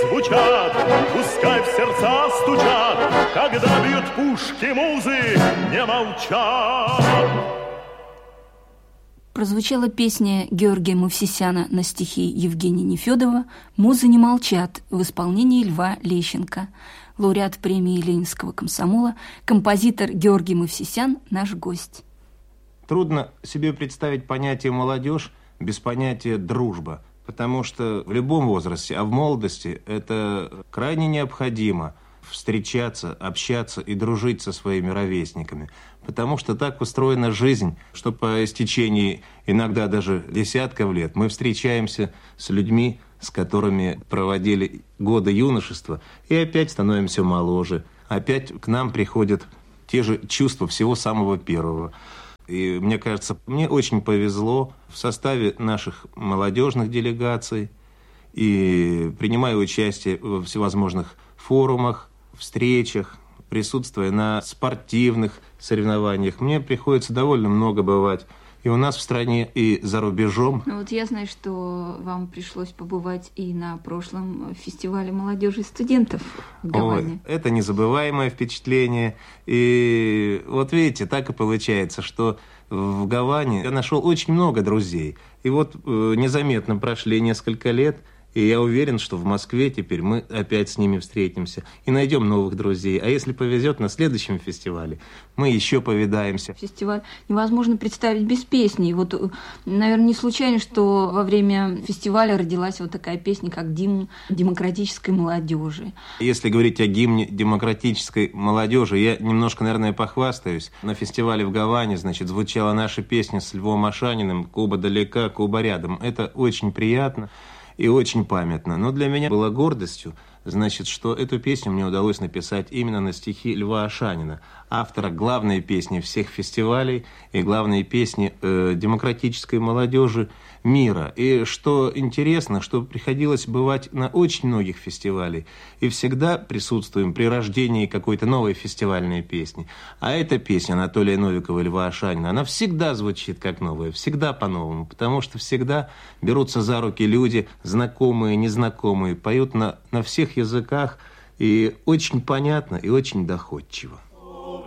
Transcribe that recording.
звучат, пускай в сердца стучат, когда бьют пушки музы, не молчат. Прозвучала песня Георгия Мовсисяна на стихи Евгения Нефёдова «Музы не молчат» в исполнении Льва Лещенко. Лауреат премии Ленинского комсомола, композитор Георгий Мовсисян – наш гость. Трудно себе представить понятие «молодежь» без понятия «дружба», потому что в любом возрасте, а в молодости это крайне необходимо – встречаться, общаться и дружить со своими ровесниками. Потому что так устроена жизнь, что по истечении иногда даже десятков лет мы встречаемся с людьми, с которыми проводили годы юношества, и опять становимся моложе. Опять к нам приходят те же чувства всего самого первого. И мне кажется, мне очень повезло в составе наших молодежных делегаций и принимая участие во всевозможных форумах, встречах, присутствуя на спортивных соревнованиях. Мне приходится довольно много бывать и у нас в стране, и за рубежом. Ну вот я знаю, что вам пришлось побывать и на прошлом фестивале молодежи и студентов в Гаване. Ой, это незабываемое впечатление. И вот видите, так и получается, что в Гаване я нашел очень много друзей. И вот незаметно прошли несколько лет, и я уверен, что в Москве теперь мы опять с ними встретимся и найдем новых друзей. А если повезет, на следующем фестивале мы еще повидаемся. Фестиваль невозможно представить без песни. И вот, наверное, не случайно, что во время фестиваля родилась вот такая песня, как «Гимн демократической молодежи». Если говорить о гимне демократической молодежи, я немножко, наверное, похвастаюсь. На фестивале в Гаване, значит, звучала наша песня с Львом Ашаниным «Куба далека, Куба рядом». Это очень приятно и очень памятно. Но для меня было гордостью, значит, что эту песню мне удалось написать именно на стихи Льва Ашанина, автора главной песни всех фестивалей и главной песни демократической молодежи мира. И что интересно, что приходилось бывать на очень многих фестивалях, и всегда присутствуем при рождении какой-то новой фестивальной песни. А эта песня Анатолия Новикова и Льва Ашанина, она всегда звучит как новая, всегда по-новому, потому что всегда берутся за руки люди, знакомые, незнакомые, поют на всех языках, и очень понятно, и очень доходчиво.